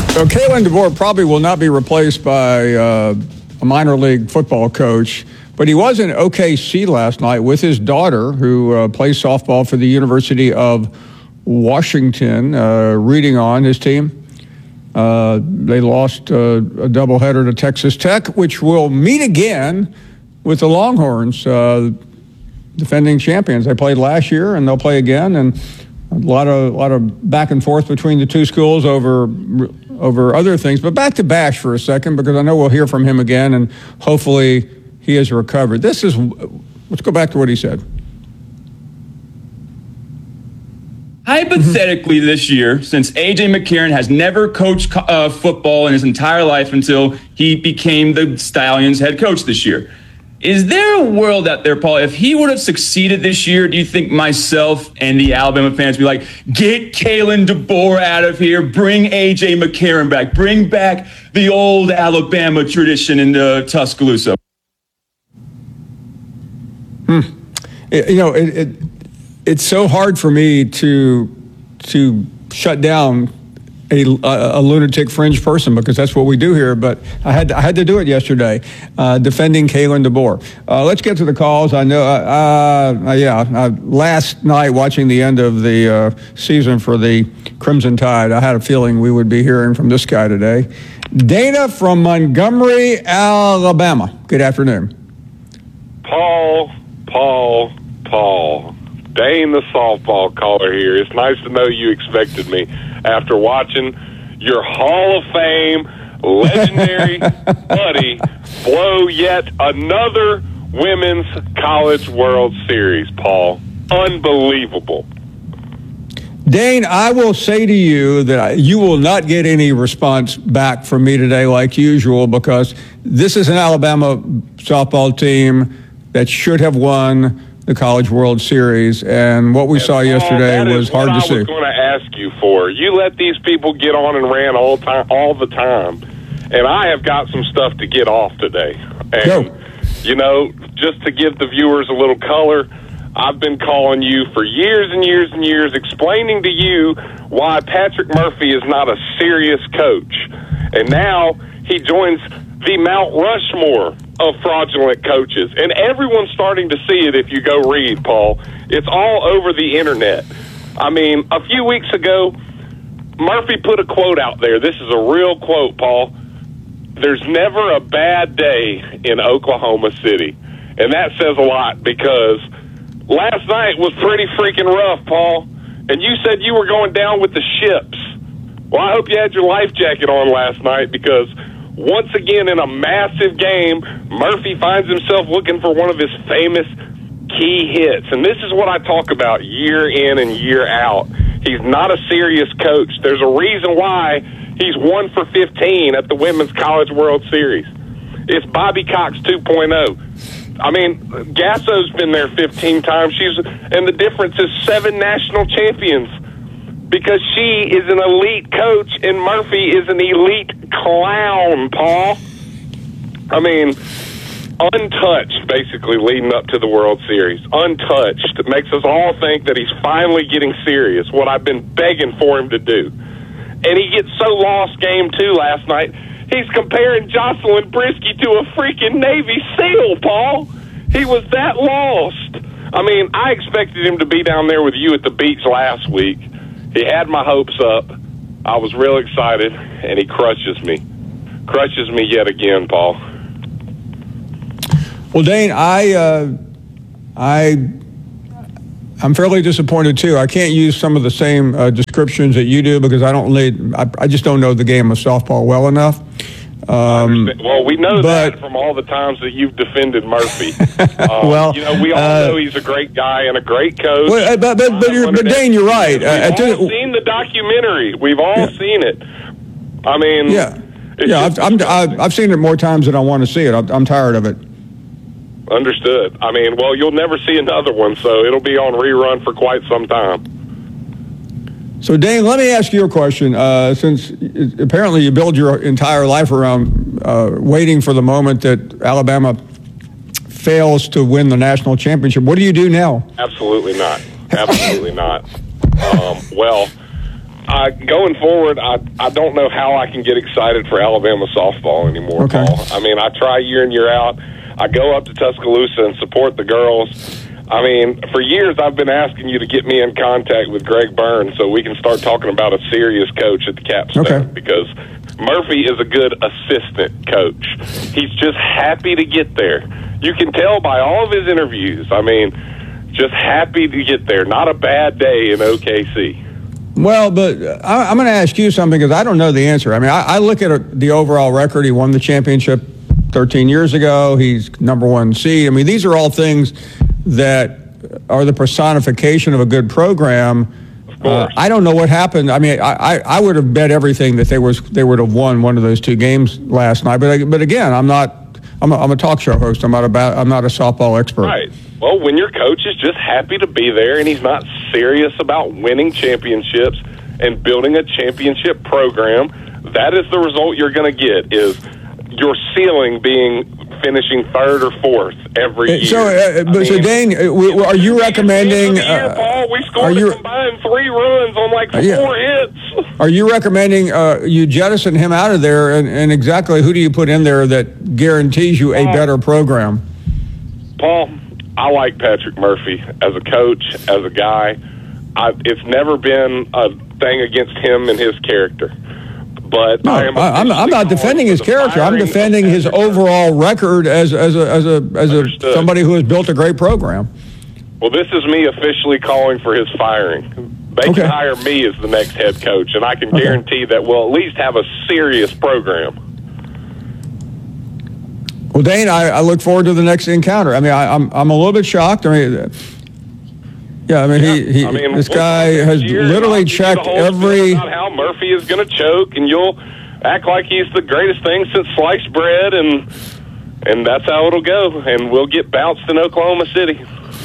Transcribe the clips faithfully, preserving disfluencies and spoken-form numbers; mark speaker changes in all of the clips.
Speaker 1: So Kalen DeBoer probably will not be replaced by uh, a minor league football coach, but he was in O K C last night with his daughter, who uh, plays softball for the University of Washington, uh, rooting on his team. Uh, they lost uh, a doubleheader to Texas Tech, which will meet again with the Longhorns, uh, defending champions. They played last year, and they'll play again. And a lot of a lot of back and forth between the two schools over over other things. But back to Bash for a second, because I know we'll hear from him again, and hopefully he has recovered. This is, let's go back to what he said.
Speaker 2: Hypothetically, this year, since A J McCarron has never coached uh, football in his entire life until he became the Stallions head coach this year, is there a world out there, Paul, if he would have succeeded this year, do you think myself and the Alabama fans would be like, get Kalen DeBoer out of here, bring A J McCarron back, bring back the old Alabama tradition in uh, Tuscaloosa?
Speaker 1: Hmm. It, you know, it, it it's so hard for me to to shut down A, a, a lunatic fringe person, because that's what we do here. But I had to, I had to do it yesterday, uh, defending Kalen DeBoer. Uh, let's get to the calls. I know, uh, uh, yeah, uh, last night watching the end of the uh, season for the Crimson Tide, I had a feeling we would be hearing from this guy today. Dana from Montgomery, Alabama. Good afternoon.
Speaker 3: Paul, Paul, Paul. Dane, the softball caller here. It's nice to know you expected me after watching your Hall of Fame legendary buddy blow yet another Women's College World Series, Paul. Unbelievable.
Speaker 1: Dane, I will say to you that you will not get any response back from me today like usual, because this is an Alabama softball team that should have won the College World Series, and what we
Speaker 3: and
Speaker 1: saw
Speaker 3: Paul,
Speaker 1: yesterday was hard to see.
Speaker 3: I was going to ask you for. You let these people get on and ran all time, all the time, and I have got some stuff to get off today. And,
Speaker 1: Go.
Speaker 3: you know, just to give the viewers a little color, I've been calling you for years and years and years, explaining to you why Patrick Murphy is not a serious coach, and now he joins the Mount Rushmore of fraudulent coaches. And everyone's starting to see it if you go read, Paul. It's all over the internet. I mean, a few weeks ago, Murphy put a quote out there. This is a real quote, Paul. There's never a bad day in Oklahoma City. And that says a lot, because last night was pretty freaking rough, Paul. And you said you were going down with the ships. Well, I hope you had your life jacket on last night, because once again, in a massive game, Murphy finds himself looking for one of his famous key hits. And this is what I talk about year in and year out. He's not a serious coach. There's a reason why he's one for fifteen at the Women's College World Series. It's Bobby Cox two point oh. I mean, Gasso's been there fifteen times. She's, and the difference is seven national champions, because she is an elite coach and Murphy is an elite clown, Paul. I mean, untouched, basically, leading up to the World Series. Untouched. It makes us all think that he's finally getting serious, what I've been begging for him to do. And he gets so lost game two last night. He's comparing Jocelyn Brisky to a freaking Navy SEAL, Paul. He was that lost. I mean, I expected him to be down there with you at the beach last week. He had my hopes up. I was real excited, and he crushes me. Crushes me yet again, Paul.
Speaker 1: Well, Dane, I, uh, I, I'm fairly disappointed too. I can't use some of the same uh, descriptions that you do, because I don't lead. I, I just don't know the game of softball well enough. Um,
Speaker 3: well, we know
Speaker 1: but,
Speaker 3: that from all the times that you've defended Murphy. Uh,
Speaker 1: well,
Speaker 3: you know, we all
Speaker 1: uh,
Speaker 3: know he's a great guy and a great coach.
Speaker 1: Well, but but but, you're, but Dane, you're right.
Speaker 3: We've
Speaker 1: uh,
Speaker 3: all seen the documentary. We've all yeah. seen it. I mean,
Speaker 1: yeah, yeah. I've, I'm, I've I've seen it more times than I want to see it. I'm, I'm tired of it.
Speaker 3: Understood. I mean, well, you'll never see another one, so it'll be on rerun for quite some time.
Speaker 1: So, Dane, let me ask you a question. Uh, since apparently you build your entire life around uh, waiting for the moment that Alabama fails to win the national championship, what do you do now?
Speaker 3: Absolutely not. Absolutely not. Um, well, I, going forward, I, I don't know how I can get excited for Alabama softball anymore,
Speaker 1: Okay.
Speaker 3: Paul. I mean, I try year in, year out. I go up to Tuscaloosa and support the girls. I mean, for years I've been asking you to get me in contact with Greg Burns so we can start talking about a serious coach at the Capstone,
Speaker 1: Okay.
Speaker 3: because Murphy is a good assistant coach. He's just happy to get there. You can tell by all of his interviews. I mean, just happy to get there. Not a bad day in O K C.
Speaker 1: Well, but I, I'm going to ask you something because I don't know the answer. I mean, I, I look at the overall record. He won the championship thirteen years ago. He's number one seed. I mean, these are all things that are the personification of a good program. Uh, I don't know what happened. I mean, I, I, I would have bet everything that they was they would have won one of those two games last night. But but again, I'm not. I'm a, I'm a talk show host. I'm not about. I'm not a softball expert.
Speaker 3: Right. Well, when your coach is just happy to be there and he's not serious about winning championships and building a championship program, that is the result you're going to get. Is your ceiling being finishing third or fourth every year.
Speaker 1: So, uh, but, so
Speaker 3: mean,
Speaker 1: Dane, uh, w- are you recommending?
Speaker 3: Year,
Speaker 1: Uh,
Speaker 3: Paul, we scored
Speaker 1: are you-
Speaker 3: a combined three runs on like four
Speaker 1: yeah.
Speaker 3: hits.
Speaker 1: Are you recommending uh, you jettison him out of there, and, and exactly who do you put in there that guarantees you a
Speaker 3: Paul,
Speaker 1: better program?
Speaker 3: Paul, I like Patrick Murphy as a coach, as a guy. I, it's never been a thing against him and his character. But
Speaker 1: No,
Speaker 3: I am
Speaker 1: I, I'm, I'm not defending his character. I'm defending his overall record as as a as a as a
Speaker 3: Understood.
Speaker 1: somebody who has built a great program.
Speaker 3: Well, this is me officially calling for his firing. They
Speaker 1: Okay.
Speaker 3: can hire me as the next head coach, and I can
Speaker 1: Okay.
Speaker 3: guarantee that we'll at least have a serious program.
Speaker 1: Well, Dane, I, I look forward to the next encounter. I mean, I, I'm I'm a little bit shocked. I mean, yeah, I mean, he, he
Speaker 3: I mean,
Speaker 1: this
Speaker 3: we'll
Speaker 1: guy
Speaker 3: talk
Speaker 1: has
Speaker 3: next year, and
Speaker 1: literally
Speaker 3: I'll give you the
Speaker 1: checked
Speaker 3: whole spiel
Speaker 1: every.
Speaker 3: about how Murphy is going to choke, and you'll act like he's the greatest thing since sliced bread, and and that's how it'll go. And we'll get bounced in Oklahoma City.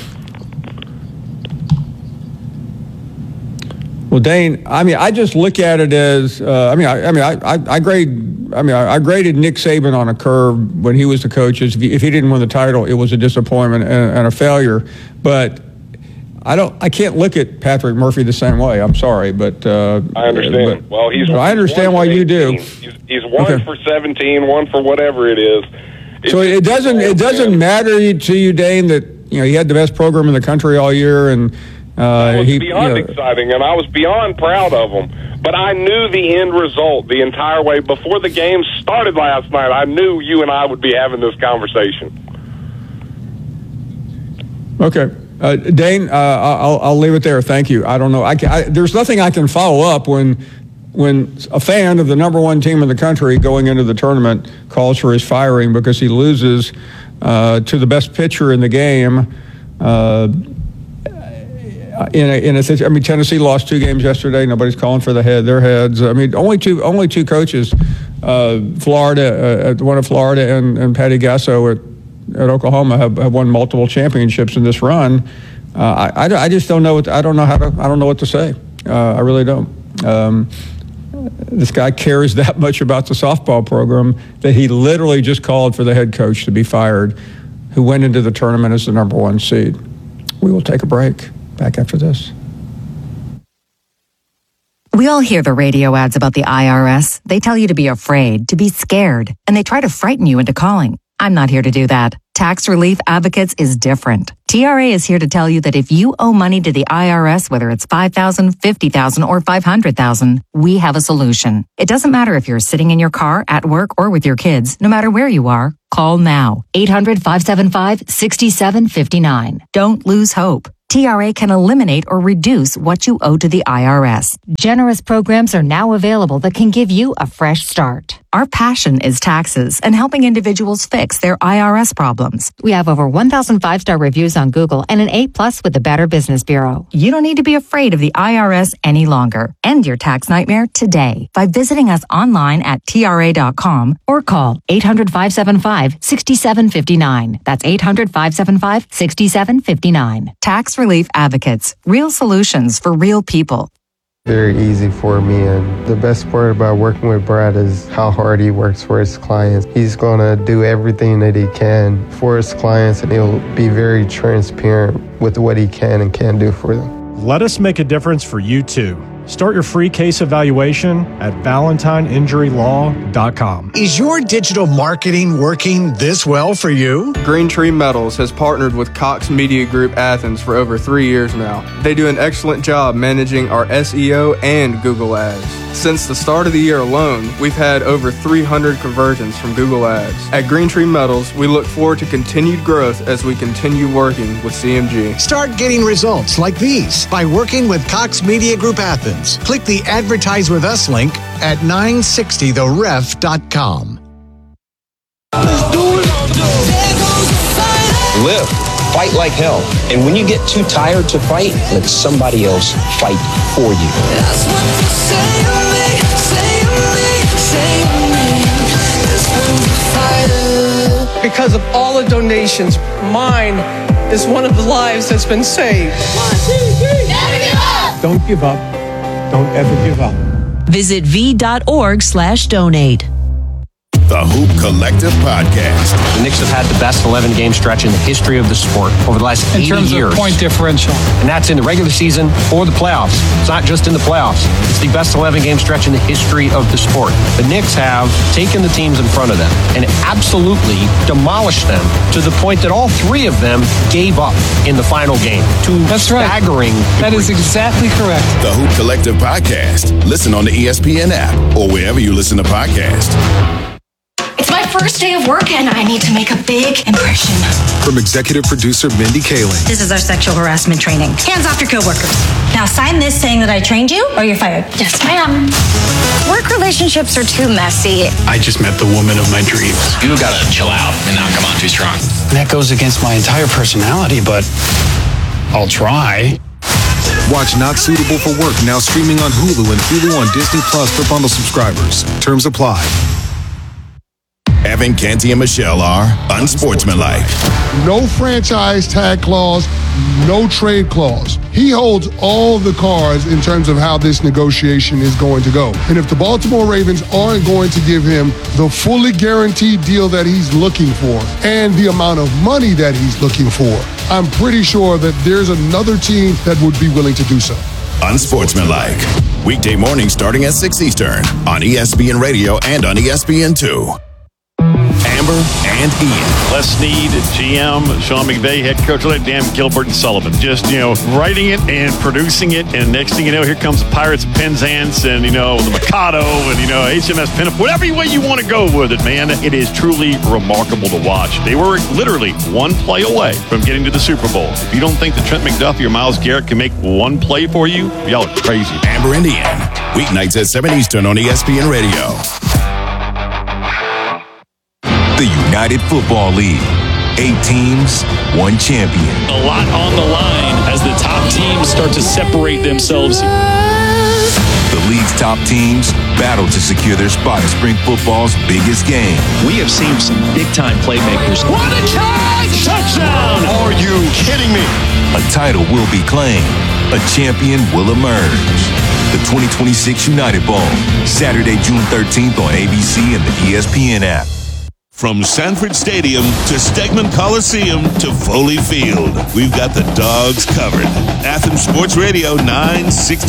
Speaker 1: Well, Dane, I mean, I just look at it as, uh, I mean, I, I mean, I, I, I grade, I mean, I, I graded Nick Saban on a curve when he was the coach. If he, if he didn't win the title, it was a disappointment and, and a failure. But I don't, I can't look at Patrick Murphy the same way. I'm sorry, but uh,
Speaker 3: I understand.
Speaker 1: But,
Speaker 3: well, he's.
Speaker 1: but I understand why you do.
Speaker 3: He's, he's one
Speaker 1: Okay.
Speaker 3: for seventeen, one for whatever it is. It's
Speaker 1: So it doesn't, it doesn't matter to you, Dane, that you know he had the best program in the country all year, and uh,
Speaker 3: It was
Speaker 1: he
Speaker 3: beyond
Speaker 1: you know,
Speaker 3: exciting, and I was beyond proud of him. But I knew the end result the entire way. Before the game started last night, I knew you and I would be having this conversation.
Speaker 1: Okay. Uh, Dane, uh, I'll, I'll leave it there. Thank you. I don't know. I, can, I There's nothing I can follow up when when a fan of the number one team in the country going into the tournament calls for his firing because he loses uh, to the best pitcher in the game. Uh, in a, in a, I mean, Tennessee lost two games yesterday. Nobody's calling for the head, their heads. I mean, only two only two coaches, uh, Florida, uh, one of Florida and, and Patty Gasso at at Oklahoma have, have won multiple championships in this run. Uh, I, I, I just don't know what I don't know how to I don't know what to say. Uh, I really don't. Um, this guy cares that much about the softball program that he literally just called for the head coach to be fired, who went into the tournament as the number one seed. We will take a break. Back after this.
Speaker 4: We all hear the radio ads about the I R S. They tell you to be afraid, to be scared, and they try to frighten you into calling. I'm not here to do that. Tax Relief Advocates is different. T R A is here to tell you that if you owe money to the I R S, whether it's five thousand dollars, fifty thousand dollars, or five hundred thousand dollars, we have a solution. It doesn't matter if you're sitting in your car, at work, or with your kids. No matter where you are, call now. eight hundred, five seven five, six seven five nine. Don't lose hope. T R A can eliminate or reduce what you owe to the I R S. Generous programs are now available that can give you a fresh start. Our passion is taxes and helping individuals fix their I R S problems. We have over one thousand five-star reviews on Google and an A plus with the Better Business Bureau. You don't need to be afraid of the I R S any longer. End your tax nightmare today by visiting us online at T R A dot com or call eight hundred, five seven five, six seven five nine. That's eight hundred, five seven five, six seven five nine. Tax Relief Advocates. Real solutions for real people.
Speaker 5: Very easy for me, and the best part about working with Brad is how hard he works for his clients. He's going to do everything that he can for his clients, and he'll be very transparent with what he can and can't do for them.
Speaker 6: Let us make a difference for you too. Start your free case evaluation at valentine injury law dot com.
Speaker 7: Is your digital marketing working this well for you?
Speaker 8: Green Tree Metals has partnered with Cox Media Group Athens for over three years now. They do an excellent job managing our S E O and Google Ads. Since the start of the year alone, we've had over three hundred conversions from Google Ads. At Green Tree Metals, we look forward to continued growth as we continue working with C M G.
Speaker 7: Start getting results like these by working with Cox Media Group Athens. Click the Advertise With Us link at nine sixty the ref dot com.
Speaker 9: Live. Fight like hell. And when you get too tired to fight, let somebody else fight for you. That's what you say to me, say to me, say to me. That's what you fight.
Speaker 10: Because of all the donations, mine is one of the lives that's been saved. One, two, three. Never give up.
Speaker 1: Don't give up. Don't ever give up.
Speaker 11: Visit v.org slash donate.
Speaker 12: The Hoop Collective Podcast.
Speaker 13: The Knicks have had the best eleven-game stretch in the history of the sport over the last eighty years.
Speaker 14: In terms of point differential.
Speaker 13: And that's in the regular season or the playoffs. It's not just in the playoffs. It's the best eleven-game stretch in the history of the sport. The Knicks have taken the teams in front of them and absolutely demolished them to the point that all three of them gave up in the final game. To
Speaker 14: that's
Speaker 13: staggering
Speaker 14: right. That is exactly correct.
Speaker 12: The Hoop Collective Podcast. Listen on the E S P N app or wherever you listen to podcasts.
Speaker 15: It's my first day of work and I need to make a big impression.
Speaker 16: From executive producer Mindy Kaling.
Speaker 17: This is our sexual harassment training. Hands off your coworkers. Now sign this saying that I trained you or you're fired.
Speaker 15: Yes, ma'am. Work relationships are too messy.
Speaker 18: I just met the woman of my dreams.
Speaker 19: You gotta chill out and not come on too strong.
Speaker 18: That goes against my entire personality, but I'll try.
Speaker 16: Watch Not Suitable for Work now streaming on Hulu and Hulu on Disney Plus for bundle subscribers. Terms apply.
Speaker 12: Evan, Canty, and Michelle are unsportsmanlike.
Speaker 20: No franchise tag clause, no trade clause. He holds all the cards in terms of how this negotiation is going to go. And if the Baltimore Ravens aren't going to give him the fully guaranteed deal that he's looking for and the amount of money that he's looking for, I'm pretty sure that there's another team that would be willing to do so.
Speaker 12: Unsportsmanlike. Weekday mornings starting at six Eastern on E S P N Radio and on E S P N two. Amber and Ian.
Speaker 6: Les Snead, G M, Sean McVay, head coach, Dan Gilbert and Sullivan. Just, you know, writing it and producing it. And next thing you know, here comes the Pirates of Penzance and, you know, the Mikado and, you know, H M S Pinup. Whatever way you want to go with it, man. It is truly remarkable to watch. They were literally one play away from getting to the Super Bowl. If you don't think that Trent McDuffie or Myles Garrett can make one play for you, y'all are crazy.
Speaker 12: Amber and Ian. Weeknights at seven Eastern on E S P N Radio.
Speaker 2: The United Football League. Eight teams, one champion.
Speaker 4: A lot on the line as the top teams start to separate themselves.
Speaker 2: The league's top teams battle to secure their spot in spring football's biggest game.
Speaker 4: We have seen some big-time playmakers.
Speaker 6: What a catch! Touchdown!
Speaker 2: Are you kidding me? A title will be claimed. A champion will emerge. The twenty twenty-six United Bowl, Saturday, June thirteenth on A B C and the E S P N app.
Speaker 12: From Sanford Stadium to Stegman Coliseum to Foley Field, we've got the dogs covered. Athens Sports Radio nine sixty